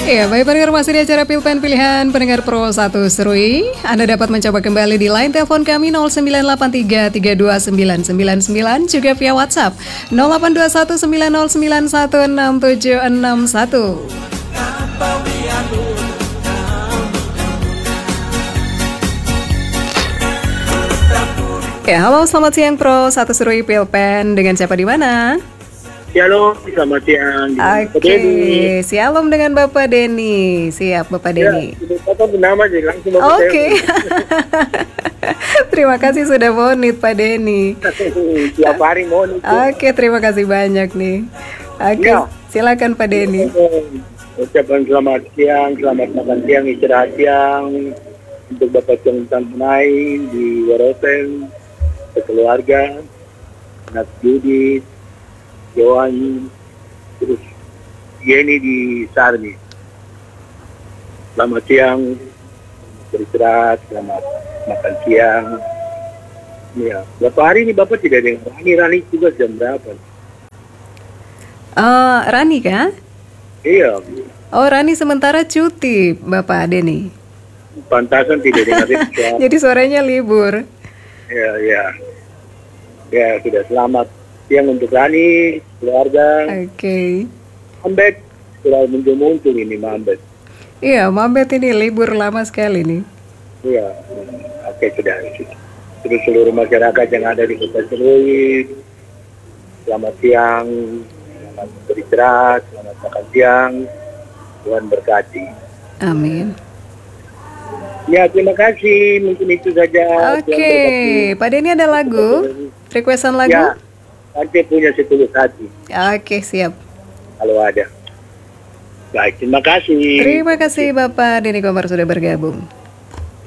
Ya, baik pendengar, masih di acara Pilpen Pilihan Pendengar Pro 1 Serui. Anda dapat mencoba kembali di line telepon kami 0983329999, juga via WhatsApp 082190916761. Ya, halo, selamat siang Pro 1 Serui Pilpen. Dengan siapa di mana? Shalom, selamat siang. Oke, shalom dengan Bapak Denny. Siap, Bapak Denny. Ya, Bapak bernama aja langsung Bapak. Oke. Terima kasih sudah monit Pak Denny. Tiap hari monit. Oke, terima kasih banyak nih. Oke, ya. Silakan Pak Denny. Ucapan selamat siang, selamat makan siang, istirahat siang untuk Bapak Chong Tanpunai di Waroten, keluarga, anak Judith, Johan, terus Yeni di Sarmi. Selamat siang, beristirahat, selamat makan siang. Ya, berapa hari ini Bapak tidak dengar Rani juga jam berapa? Rani kah? Iya. Oh, Rani sementara cuti, Bapak Denny. Pantasan tidak dengar suara. Jadi sorenya libur. Ya, sudah selamat siang untuk Rani, keluarga. Oke. Mambet, sudah muncul ini Mambet. Iya, Mambet ini libur lama sekali nih. Iya, oke sudah. Terus seluruh masyarakat yang ada di Kota Serui, selamat siang, selamat beristirahat, selamat makan siang, Tuhan berkati. Amin. Ya, terima kasih, mungkin itu saja. Oke, Pak Denny ada lagu? Requestan lagu? Ya. Nanti punya setulus hati. Oke, siap. Kalau ada. Baik, terima kasih. Terima kasih Bapak Denny Komar sudah bergabung.